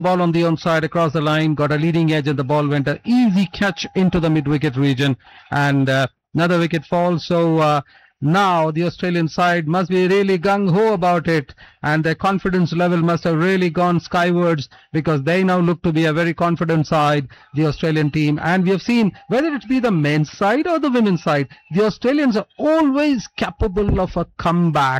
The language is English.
ball on the onside across the line, got a leading edge, and the ball went an easy catch into the mid-wicket region, and another wicket fall. So now the Australian side must be really gung-ho about it, and their confidence level must have really gone skywards, because they now look to be a very confident side, the Australian team. And we have seen, whether it be the men's side or the women's side, the Australians are always capable of a comeback.